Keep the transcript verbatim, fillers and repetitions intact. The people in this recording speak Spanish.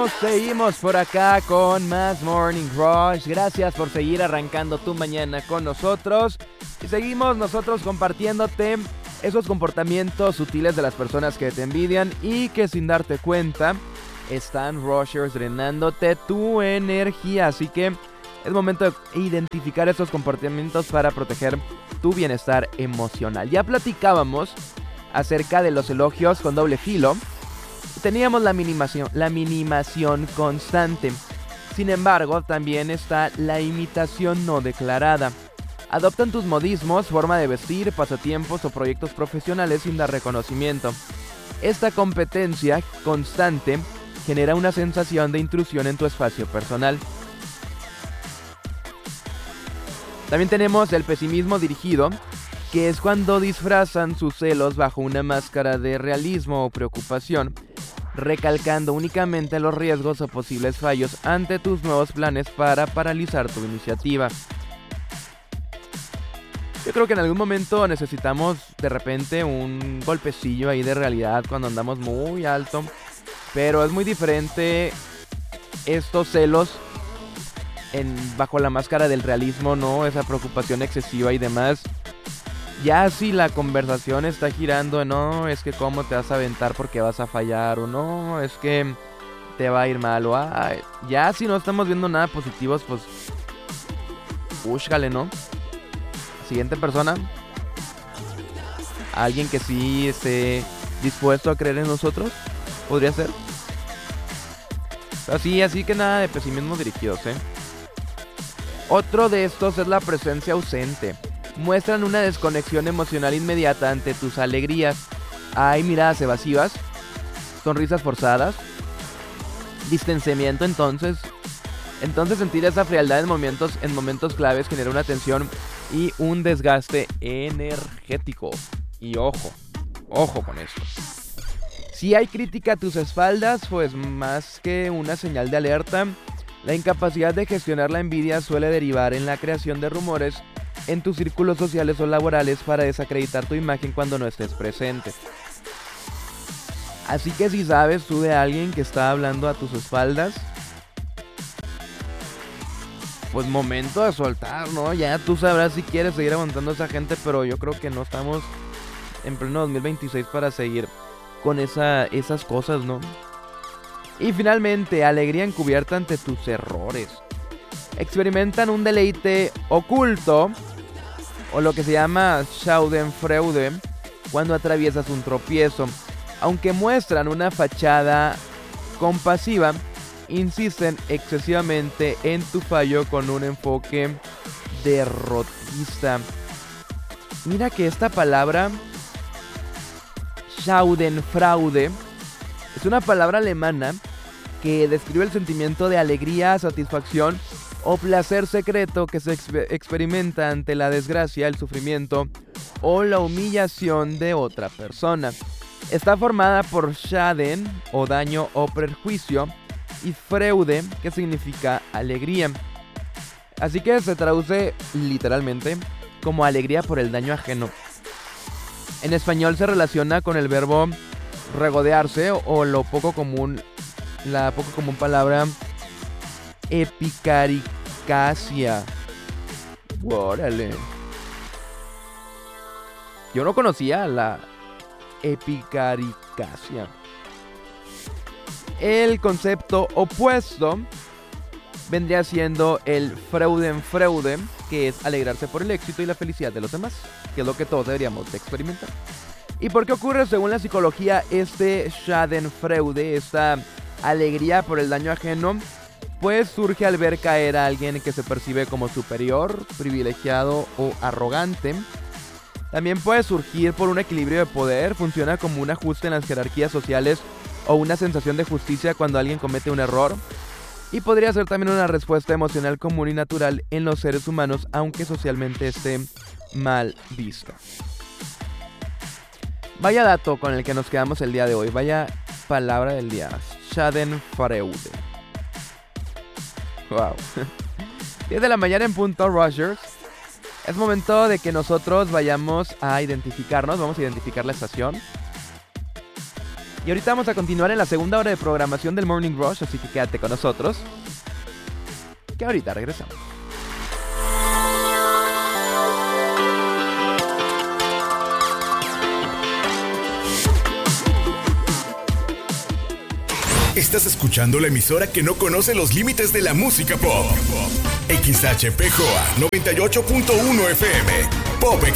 seguimos, seguimos por acá con más Morning Rush. Gracias por seguir arrancando tu mañana con nosotros. Y seguimos nosotros compartiéndote esos comportamientos sutiles de las personas que te envidian y que sin darte cuenta están rushers drenándote tu energía. Así que es momento de identificar esos comportamientos para proteger tu bienestar emocional. Ya platicábamos acerca de los elogios con doble filo. Teníamos la minimación, la minimación constante. Sin embargo, también está la imitación no declarada. Adoptan tus modismos, forma de vestir, pasatiempos o proyectos profesionales sin dar reconocimiento. Esta competencia constante genera una sensación de intrusión en tu espacio personal. También tenemos el pesimismo dirigido, que es cuando disfrazan sus celos bajo una máscara de realismo o preocupación, recalcando únicamente los riesgos o posibles fallos ante tus nuevos planes para paralizar tu iniciativa. Yo creo que en algún momento necesitamos de repente un golpecillo ahí de realidad cuando andamos muy alto, pero es muy diferente estos celos en, bajo la máscara del realismo, ¿no? Esa preocupación excesiva y demás. Ya si la conversación está girando, no, es que cómo te vas a aventar porque vas a fallar, o no, es que te va a ir mal, o ah, ya si no estamos viendo nada positivos, pues, búscale, ¿no? Siguiente persona. Alguien que sí esté dispuesto a creer en nosotros, podría ser. Así, así que nada de pesimismo dirigidos, ¿eh? Otro de estos es la presencia ausente. Muestran una desconexión emocional inmediata ante tus alegrías. Hay miradas evasivas, sonrisas forzadas, distanciamiento. Entonces, entonces sentir esa frialdad en momentos, en momentos claves genera una tensión y un desgaste energético. Y ojo, ojo con esto. Si hay crítica a tus espaldas, pues más que una señal de alerta, la incapacidad de gestionar la envidia suele derivar en la creación de rumores en tus círculos sociales o laborales para desacreditar tu imagen cuando no estés presente. Así que si sabes tú de alguien que está hablando a tus espaldas, pues momento de soltar, ¿no? Ya tú sabrás si quieres seguir aguantando a esa gente, pero yo creo que no estamos en pleno dos mil veintiséis para seguir con esa, esas cosas, ¿no? Y finalmente, alegría encubierta ante tus errores. Experimentan un deleite oculto, o lo que se llama Schadenfreude, cuando atraviesas un tropiezo. Aunque muestran una fachada compasiva, insisten excesivamente en tu fallo con un enfoque derrotista. Mira que esta palabra Schadenfreude es una palabra alemana que describe el sentimiento de alegría, satisfacción o placer secreto que se exper- experimenta ante la desgracia, el sufrimiento o la humillación de otra persona. Está formada por Schaden o daño o perjuicio y Freude, que significa alegría. Así que se traduce literalmente como alegría por el daño ajeno. En español se relaciona con el verbo regodearse o, o lo poco común, la poco común palabra epicaricacia. Órale. Yo no conocía la epicaricacia. El concepto opuesto vendría siendo el Freudenfreude, que es alegrarse por el éxito y la felicidad de los demás, que es lo que todos deberíamos de experimentar. ¿Y por qué ocurre, según la psicología, este Schadenfreude, esta alegría por el daño ajeno? Pues surge al ver caer a alguien que se percibe como superior, privilegiado o arrogante. También puede surgir por un equilibrio de poder, funciona como un ajuste en las jerarquías sociales o una sensación de justicia cuando alguien comete un error. Y podría ser también una respuesta emocional común y natural en los seres humanos, aunque socialmente esté mal vista. Vaya dato con el que nos quedamos el día de hoy, vaya palabra del día, Schadenfreude. Wow. diez de la mañana en punto, Rushers. Es momento de que nosotros vayamos a identificarnos, vamos a identificar la estación. Y ahorita vamos a continuar en la segunda hora de programación del Morning Rush, así que quédate con nosotros, que ahorita regresamos. Estás escuchando la emisora que no conoce los límites de la música pop. X H P J A noventa y ocho punto uno F M. Pop